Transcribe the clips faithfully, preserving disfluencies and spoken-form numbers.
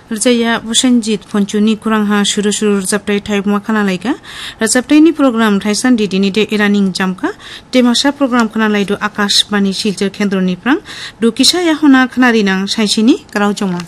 Rajaya Washanjit Ponchuni Kurangha Shuru Shuru Zaptai Type Makana Laika, Razaptaini program Tyson did in it running Jamka, Demasha program Kanalai do Akash Bani Shilter Kendro Niprang, do Kisha Yahona Kanarina, Shaishini, Karaujoma.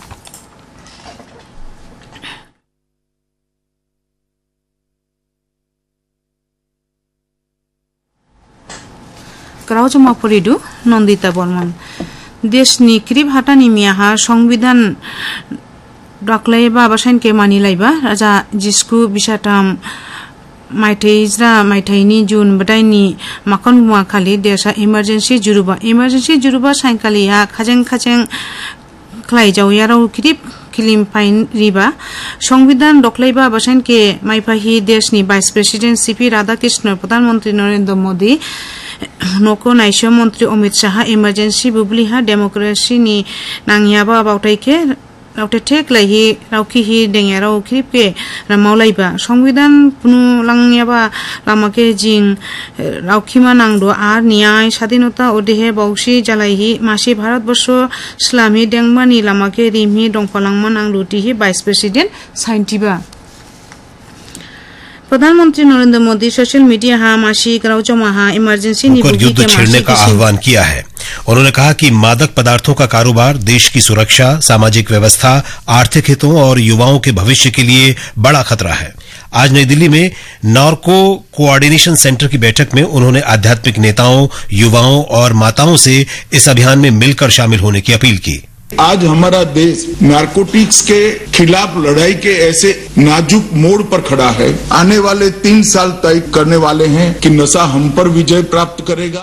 Karaujoma Poridu, Nondita Borman. Deshni Krib Hatani Miaha, Songvidan Daklaiba Basan ke Manilaiba, Raja Jisku Bishatam Maitaizra Maitaini Jun Badaini Makon Muakali, Desha emergency Juruba, emergency Juruba Sankalia, Kajang Kajang Klaijau Yaro Krib, Kilim Pine Riba, Songvidan Daklaiba Basan ke Maipahi Deshni Vice President C P Radhakrishnan, Pradhan Mantri Narendra Modi. Noko Naisho Montri Omit Shaha emergency bubliha democracy ni nangyaba bautaike rautetek lahi rauki hi dengera ukripe ramaulaiba Songvidan punu langyaba lamake jing raukima nangdo ar niyai sadinota odehe baushi jalaihi masi Bharatbosho Islami dengmani lamake rimhi dongpalangman angluti Vice President Saintiba प्रधानमंत्री Narendra Modi social media हा माशी कराउचोमा हा emergency निबुकी युद्ध छेड़ने का आह्वान किया है। उन्होंने कहा कि मादक पदार्थों का कारोबार देश की सुरक्षा, सामाजिक व्यवस्था, आर्थिक हितों और युवाओं के भविष्य के लिए बड़ा खतरा है। आज नई दिल्ली में नार्को कोऑर्डिनेशन सेंटर की बैठक में उन्होंने आध्यात्मिक नेताओं, युवाओं और माताओं से इस अभियान में मिलकर शामिल होने की अपील की। आज हमारा देश नारकोटिक्स के खिलाफ लड़ाई के ऐसे नाजुक मोड़ पर खड़ा है। आने वाले तीन साल तय करने वाले हैं कि नशा हम पर विजय प्राप्त करेगा।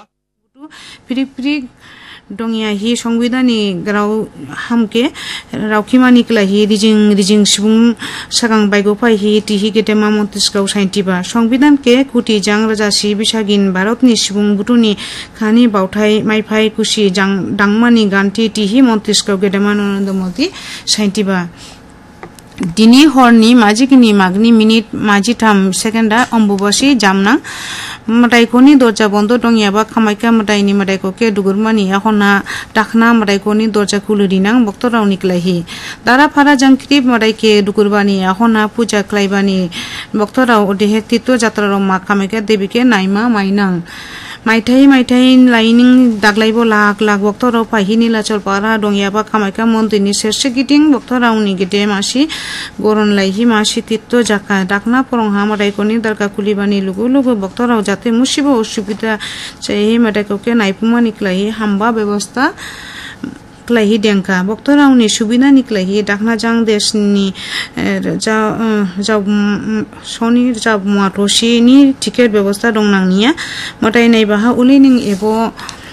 Dongya hi Songvidani Grau Hamke Raukima Nikla hi Rijing Rijing Shung Sakang Baigopa hi Tihi Getema Montiskau Saintiba Songvidan ke Kuti Jang Rajashi Bishagin Barotni Shung Butuni Kani Bautai Maipai Kushi Jang Dangmani Ganti Tihi Montiskau Gedeman the Moti Saintiba Dini Horni Magicini Magni Minute Magitam Secondar Ombubashi Jamna Mataikoni Dorja Bondo Dongyaba Kamaika Mataini Mataikoke Dugurmani Ahona Takna Mataikoni Dorja Kuludinang Boktora Niklahi Dara Para Jankrib Mataike Dugurbani Ahona Puja Klaibani Boktora Odehetito Jatro Makameka Debike Naima Mainang Maitai Maitain Lining Daglaibo Lak Lak Boktora Pahini Lachol Para Dongyaba Kamaika Montini Sersegiting Boktora Unigete Mashi Goron Laihi Mashi Tito Jaka Dakna Porongha Mataikoni Darka Kulibani Lugu Lugu Boktora Jate Mushibo Shupita Chahi Mataikoke Naipuma Niklahi Hamba Bebosta Klahi Denka Boktora Uni Shubina Niklahi Dakna Jang Desni Jab Soni Jab Matoshi ni ticket Bebosta Dongnania Matai Neibaha Ulining Ebo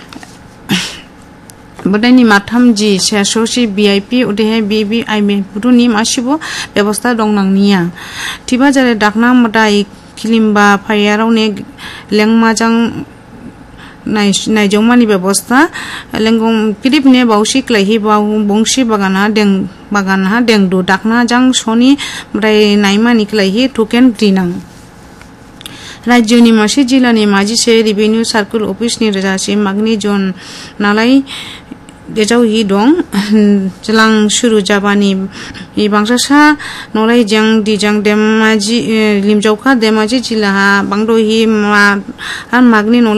Badani Matam Ji Shasoshi B I P Udehe B B I Me Putuni Mashibo Bebosta Dongnania Tiba Jare Dakna Matai Kilimba Payarone Lengmajang Naijomani Bebosta Lengong Pilipne Baushi Klahi Bongshi Bagana Deng Bagana Dengdu Dakna Jang Soni Bray Naima Niklahi Tuken Grinang Rajuni Mashi Jilani Maji Se Revenue Circle Office ni Rajashi Magni John Nalai Dejau hi dong jelang shuru jabani i bangsa sa nolai jang di jang demaji limjauka demaji jilaha bangdo hi ma an magni